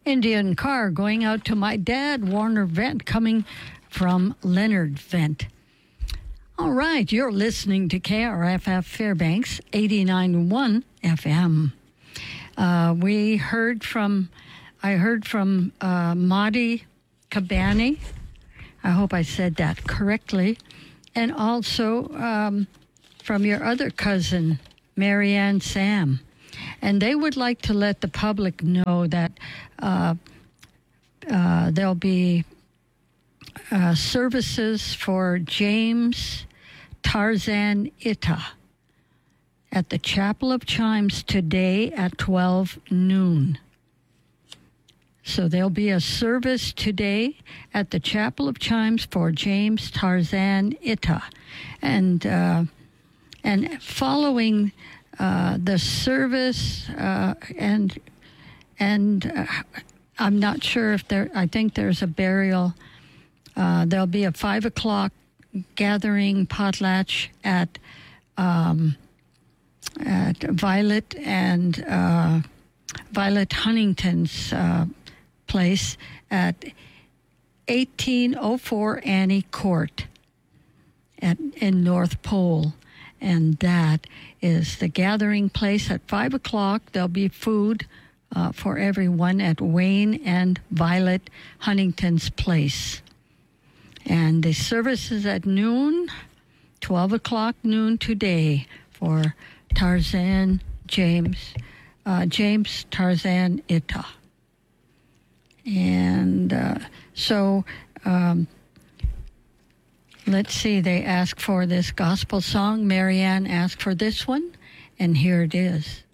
Indian Car going out to my dad, Warner Vent, coming from Leonard Vent. All right, you're listening to KRFF Fairbanks 89.1 FM. I heard from Madi Kabani. I hope I said that correctly. And also from your other cousin, Marianne Sam. And they would like to let the public know that there'll be services for James Tarzan Ita at the Chapel of Chimes today at 12 noon. So there'll be a service today at the Chapel of Chimes for James Tarzan Ita. And following the service, and I'm not sure if I think there's a burial. There'll be a 5 o'clock gathering potlatch at Violet and Violet Huntington's place at 1804 Annie Court in North Pole. And that is the gathering place at 5 o'clock. There'll be food for everyone at Wayne and Violet Huntington's place. And the service is at noon, 12 o'clock noon today for Tarzan James Tarzan Ita. And so let's see, they asked for this gospel song. Marianne asked for this one, and here it is.